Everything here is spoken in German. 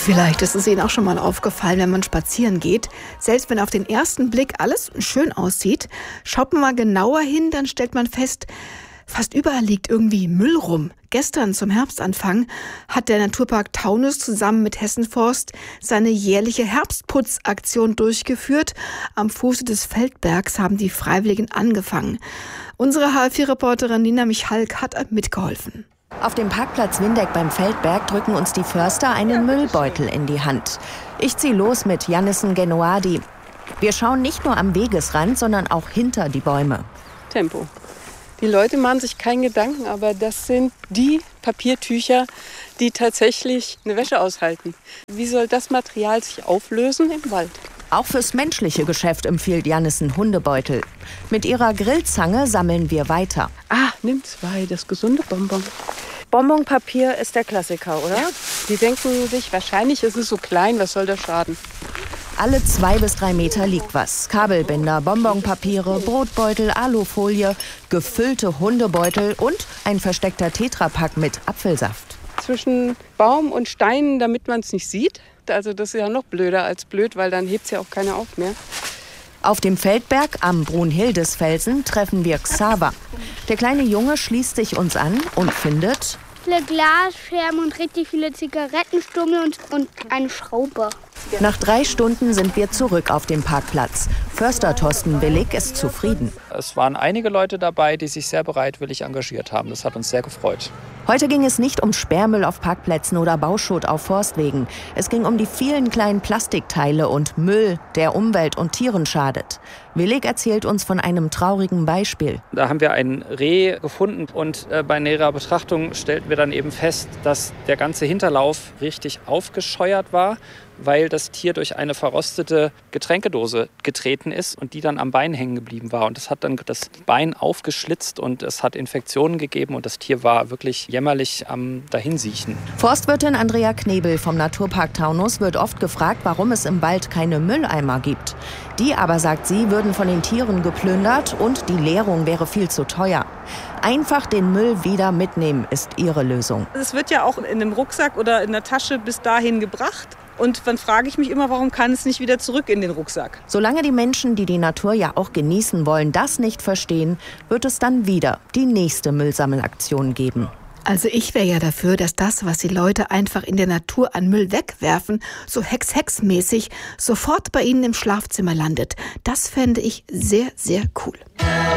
Vielleicht ist es Ihnen auch schon mal aufgefallen, wenn man spazieren geht. Selbst wenn auf den ersten Blick alles schön aussieht, schaut man mal genauer hin, dann stellt man fest, fast überall liegt irgendwie Müll rum. Gestern zum Herbstanfang hat der Naturpark Taunus zusammen mit Hessen Forst seine jährliche Herbstputzaktion durchgeführt. Am Fuße des Feldbergs haben die Freiwilligen angefangen. Unsere HR4-Reporterin Nina Michalk hat mitgeholfen. Auf dem Parkplatz Windeck beim Feldberg drücken uns die Förster einen Müllbeutel in die Hand. Ich ziehe los mit Jannissen Genoadi. Wir schauen nicht nur am Wegesrand, sondern auch hinter die Bäume. Tempo. Die Leute machen sich keinen Gedanken, aber das sind die Papiertücher, die tatsächlich eine Wäsche aushalten. Wie soll das Material sich auflösen im Wald? Auch fürs menschliche Geschäft empfiehlt Jannissen Hundebeutel. Mit ihrer Grillzange sammeln wir weiter. Nimm 2, das gesunde Bonbon. Bonbonpapier ist der Klassiker, oder? Ja. Die denken sich, wahrscheinlich ist es so klein, was soll das schaden? Alle 2 bis 3 Meter liegt was. Kabelbinder, Bonbonpapiere, Brotbeutel, Alufolie, gefüllte Hundebeutel und ein versteckter Tetrapack mit Apfelsaft. Zwischen Baum und Steinen, damit man es nicht sieht. Also das ist ja noch blöder als blöd, weil dann hebt es ja auch keiner auf mehr. Auf dem Feldberg am Brunhildesfelsen treffen wir Xaver. Der kleine Junge schließt sich uns an und findet viele Glasscherben und richtig viele Zigarettenstummel und eine Schraube. Nach 3 Stunden sind wir zurück auf dem Parkplatz. Förster Thorsten Willig ist zufrieden. Es waren einige Leute dabei, die sich sehr bereitwillig engagiert haben. Das hat uns sehr gefreut. Heute ging es nicht um Sperrmüll auf Parkplätzen oder Bauschutt auf Forstwegen. Es ging um die vielen kleinen Plastikteile und Müll, der Umwelt und Tieren schadet. Willig erzählt uns von einem traurigen Beispiel. Da haben wir ein Reh gefunden und bei näherer Betrachtung stellten wir dann eben fest, dass der ganze Hinterlauf richtig aufgescheuert war, weil das Tier durch eine verrostete Getränkedose getreten ist und die dann am Bein hängen geblieben war. Und das hat dann das Bein aufgeschlitzt und es hat Infektionen gegeben und das Tier war wirklich jämmerlich am Dahinsiechen. Forstwirtin Andrea Knebel vom Naturpark Taunus wird oft gefragt, warum es im Wald keine Mülleimer gibt. Die aber, sagt sie, würden von den Tieren geplündert und die Leerung wäre viel zu teuer. Einfach den Müll wieder mitnehmen ist ihre Lösung. Es wird ja auch in einem Rucksack oder in der Tasche bis dahin gebracht. Und dann frage ich mich immer, warum kann es nicht wieder zurück in den Rucksack? Solange die Menschen, die die Natur ja auch genießen wollen, das nicht verstehen, wird es dann wieder die nächste Müllsammelaktion geben. Also ich wäre ja dafür, dass das, was die Leute einfach in der Natur an Müll wegwerfen, so Hex-Hex-mäßig sofort bei ihnen im Schlafzimmer landet. Das fände ich sehr, sehr cool.